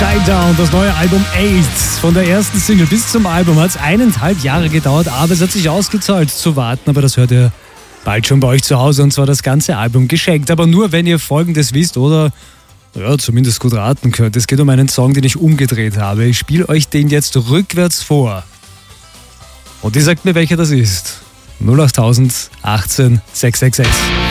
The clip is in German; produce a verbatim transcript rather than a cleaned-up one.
Shinedown, das neue Album Eight. Von der ersten Single bis zum Album hat es eineinhalb Jahre gedauert, aber es hat sich ausgezahlt zu warten. Aber das hört ihr bald schon bei euch zu Hause, und zwar das ganze Album geschenkt. Aber nur, wenn ihr Folgendes wisst oder ja, zumindest gut raten könnt. Es geht um einen Song, den ich umgedreht habe. Ich spiele euch den jetzt rückwärts vor. Und ihr sagt mir, welcher das ist. null acht null null null achtzehn sechs sechs sechs.